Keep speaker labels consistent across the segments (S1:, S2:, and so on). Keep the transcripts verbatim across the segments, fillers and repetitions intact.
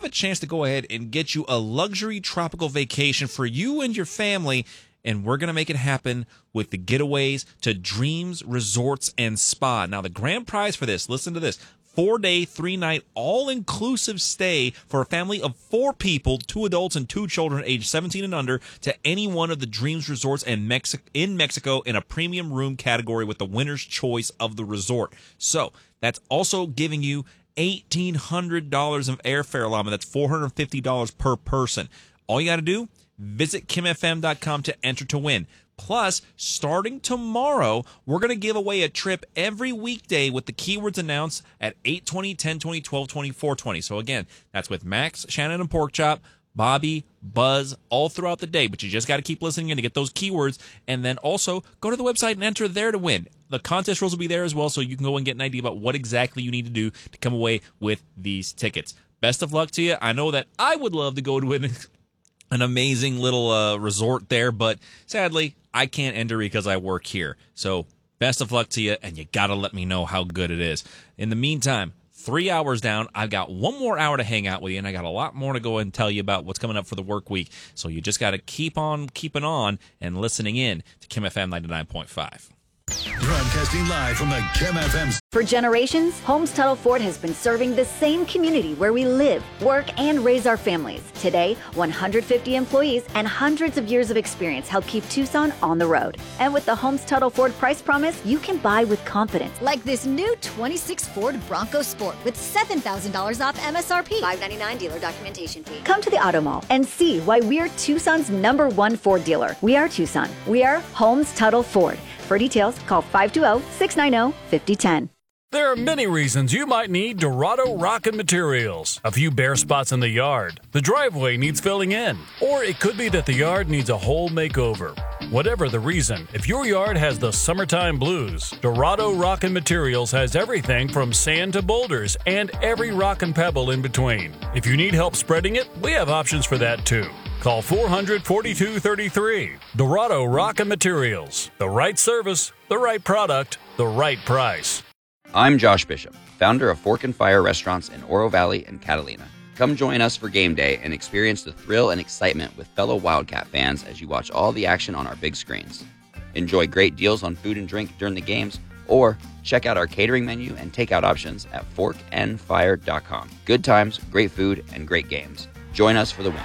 S1: a chance to go ahead and get you a luxury tropical vacation for you and your family. And we're going to make it happen with the getaways to Dreams Resorts and Spa. Now, the grand prize for this, listen to this, four-day, three-night, all-inclusive stay for a family of four people, two adults and two children aged seventeen and under, to any one of the Dreams Resorts in, Mexi- in Mexico in a premium room category with the winner's choice of the resort. So that's also giving you eighteen hundred dollars of airfare allowance. That's four hundred fifty dollars per person. All you got to do, visit kim f m dot com to enter to win. Plus, starting tomorrow, we're going to give away a trip every weekday with the keywords announced at eight twenty, ten twenty, twelve twenty, four twenty. So again, that's with Max, Shannon, and Porkchop, Bobby, Buzz, all throughout the day. But you just got to keep listening in to get those keywords. And then also, go to the website and enter there to win. The contest rules will be there as well, so you can go and get an idea about what exactly you need to do to come away with these tickets. Best of luck to you. I know that I would love to go to an an amazing little uh, resort there, but sadly, I can't enter because I work here. So best of luck to you, and you got to let me know how good it is. In the meantime, three hours down, I've got one more hour to hang out with you, and I got a lot more to go and tell you about what's coming up for the work week. So you just got to keep on keeping on and listening in to Kim F M ninety-nine point five.
S2: Broadcasting live from the Kim F M.
S3: For generations, Holmes Tuttle Ford has been serving the same community where we live, work, and raise our families. Today, one hundred fifty employees and hundreds of years of experience help keep Tucson on the road. And with the Holmes Tuttle Ford price promise, you can buy with confidence.
S4: Like this new twenty-six Ford Bronco Sport with seven thousand dollars off M S R P. five ninety-nine dealer documentation fee.
S3: Come to the Auto Mall and see why we're Tucson's number one Ford dealer. We are Tucson. We are Holmes Tuttle Ford. For details, call five two zero, six nine zero, five zero one zero.
S5: There are many reasons you might need Dorado Rockin' Materials. A few bare spots in the yard, the driveway needs filling in, or it could be that the yard needs a whole makeover. Whatever the reason, if your yard has the summertime blues, Dorado Rockin' Materials has everything from sand to boulders and every rock and pebble in between. If you need help spreading it, we have options for that too. Call four hundred, forty-two thirty-three. Dorado Rockin' Materials. The right service, the right product, the right price.
S6: I'm Josh Bishop, founder of Fork and Fire Restaurants in Oro Valley and Catalina. Come join us for game day and experience the thrill and excitement with fellow Wildcat fans as you watch all the action on our big screens. Enjoy great deals on food and drink during the games, or check out our catering menu and takeout options at fork and fire dot com. Good times, great food, and great games. Join us for the win.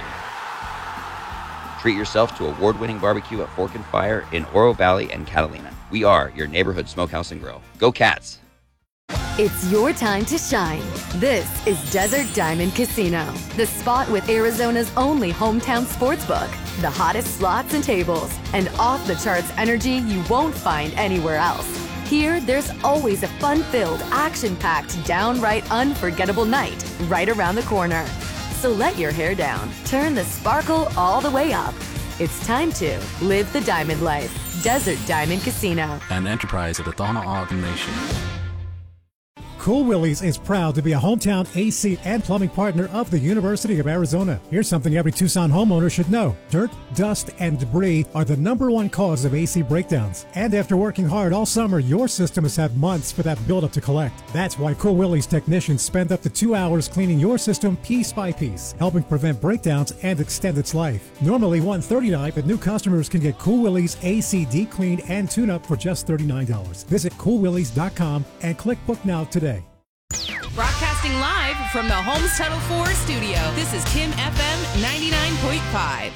S6: Treat yourself to award-winning barbecue at Fork and Fire in Oro Valley and Catalina. We are your neighborhood smokehouse and grill. Go Cats!
S7: It's your time to shine. This is Desert Diamond Casino, the spot with Arizona's only hometown sportsbook, the hottest slots and tables, and off-the-charts energy you won't find anywhere else. Here, there's always a fun-filled, action-packed, downright unforgettable night right around the corner. So let your hair down, turn the sparkle all the way up. It's time to live the diamond life. Desert Diamond Casino.
S8: An enterprise of the Thona Ogden Nation.
S9: Cool Willie's is proud to be a hometown A C and plumbing partner of the University of Arizona. Here's something every Tucson homeowner should know. Dirt, dust, and debris are the number one cause of A C breakdowns. And after working hard all summer, your system has had months for that buildup to collect. That's why Cool Willie's technicians spend up to two hours cleaning your system piece by piece, helping prevent breakdowns and extend its life. Normally one hundred thirty dollars, but new customers can get Cool Willie's A C deep clean and tune-up for just thirty-nine dollars. Visit cool willies dot com and click book now today.
S10: Broadcasting live from the Holmes Tuttle Ford studio, this is Kim F M ninety-nine point five.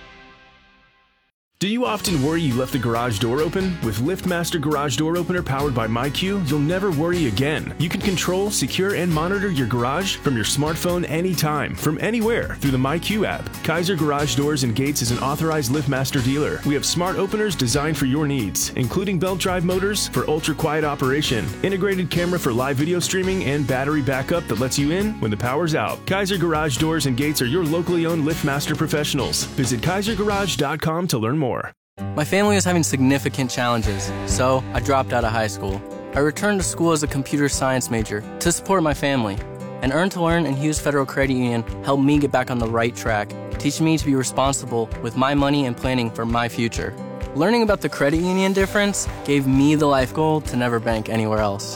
S11: Do you often worry you left the garage door open? With LiftMaster Garage Door Opener powered by MyQ, you'll never worry again. You can control, secure, and monitor your garage from your smartphone anytime, from anywhere, through the MyQ app. Kaiser Garage Doors and Gates is an authorized LiftMaster dealer. We have smart openers designed for your needs, including belt drive motors for ultra-quiet operation, integrated camera for live video streaming, and battery backup that lets you in when the power's out. Kaiser Garage Doors and Gates are your locally owned LiftMaster professionals. Visit kaiser garage dot com to learn more.
S12: My family was having significant challenges, so I dropped out of high school. I returned to school as a computer science major to support my family. And Earn to Learn and Hughes Federal Credit Union helped me get back on the right track, teaching me to be responsible with my money and planning for my future. Learning about the credit union difference gave me the life goal to never bank anywhere else.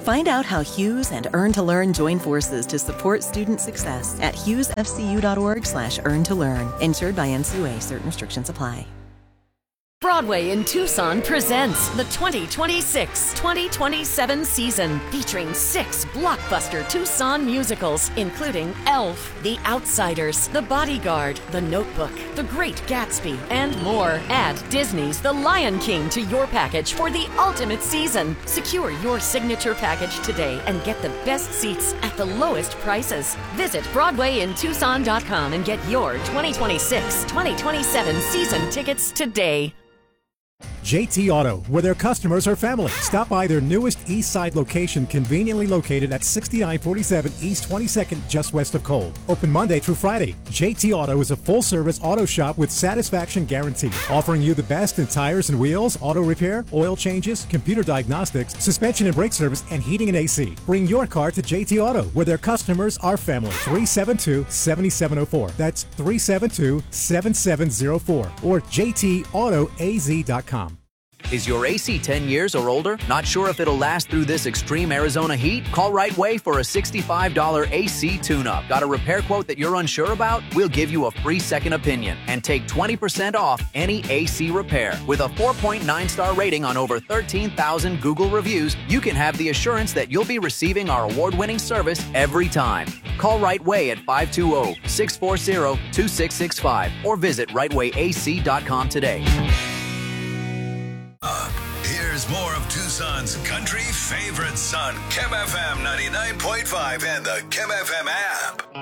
S13: Find out how Hughes and Earn to Learn join forces to support student success at hughesfcu.org slash earn to learn. Insured by N C U A. Certain restrictions apply.
S14: Broadway in Tucson presents the twenty twenty-six twenty twenty-seven season, featuring six blockbuster Tucson musicals, including Elf, The Outsiders, The Bodyguard, The Notebook, The Great Gatsby, and more. Add Disney's The Lion King to your package for the ultimate season. Secure your signature package today and get the best seats at the lowest prices. Visit Broadway in Tucson dot com and get your twenty twenty-six twenty twenty-seven season tickets today.
S9: J T Auto, where their customers are family. Stop by their newest East Side location, conveniently located at sixty-nine forty-seven East twenty-second, just west of Cole. Open Monday through Friday. J T Auto is a full-service auto shop with satisfaction guarantee, offering you the best in tires and wheels, auto repair, oil changes, computer diagnostics, suspension and brake service, and heating and A C. Bring your car to J T Auto, where their customers are family. three seven two, seven seven zero four. That's three seven two, seven seven zero four or j t auto a z dot com.
S15: Is your A C ten years or older? Not sure if it'll last through this extreme Arizona heat? Call Right Way for a sixty-five dollars A C tune-up. Got a repair quote that you're unsure about? We'll give you a free second opinion and take twenty percent off any A C repair. With a four point nine star rating on over thirteen thousand Google reviews, you can have the assurance that you'll be receiving our award-winning service every time. Call Right Way at five two zero, six four zero, two six six five or visit right way a c dot com today.
S2: Here's more of Tucson's country favorites on Chem F M ninety-nine point five and the Chem F M app.